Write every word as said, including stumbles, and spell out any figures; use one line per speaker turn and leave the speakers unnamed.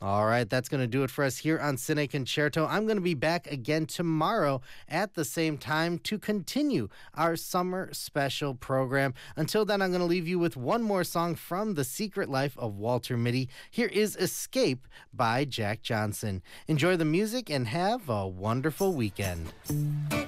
All right, that's going to do it for us here on Cine Concerto. I'm going to be back again tomorrow at the same time to continue our summer special program. Until then, I'm going to leave you with one more song from The Secret Life of Walter Mitty. Here is Escape by Jack Johnson. Enjoy the music and have a wonderful weekend.